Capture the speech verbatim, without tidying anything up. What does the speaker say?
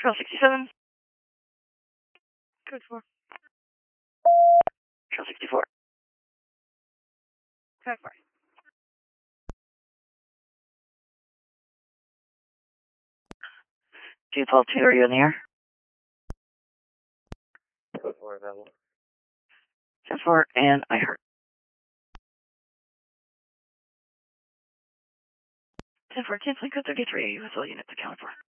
Trail sixty-seven. Code four. Trail sixty-four. Code four. two twelve two, are you in the air? Code four available. ten four, and I heard. ten four, canceling code thirty-three, with all units accounted for.